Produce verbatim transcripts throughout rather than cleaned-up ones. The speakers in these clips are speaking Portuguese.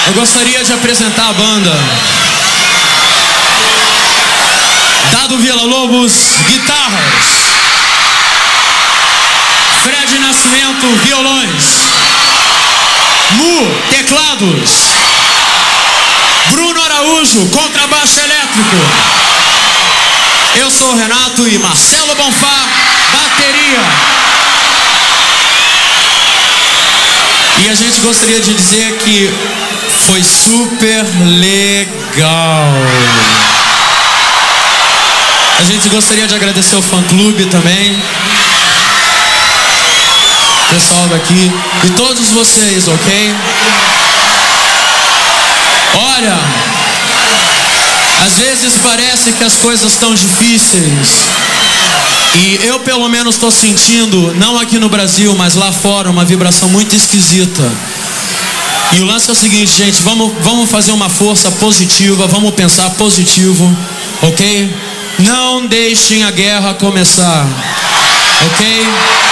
Eu gostaria de apresentar a banda. Dado Villa-Lobos, guitarras. Fred Nascimento, violões. Mu, teclados. Bruno Araújo, contrabaixo elétrico. Eu sou o Renato e Marcelo Bonfá, bateria. E a gente gostaria de dizer que foi super legal. A gente gostaria de agradecer ao fã-clube também, pessoal daqui e todos vocês, ok? Olha, às vezes parece que as coisas estão difíceis e eu pelo menos estou sentindo, não aqui no Brasil, mas lá fora, uma vibração muito esquisita. E o lance é o seguinte, gente, vamos, vamos fazer uma força positiva, vamos pensar positivo, ok? Não deixem a guerra começar, ok?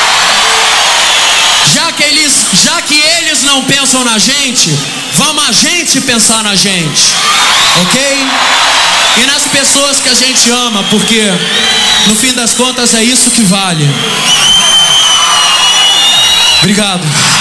Já que eles, já que eles não pensam na gente, vamos a gente pensar na gente, ok? E nas pessoas que a gente ama, porque no fim das contas é isso que vale. Obrigado.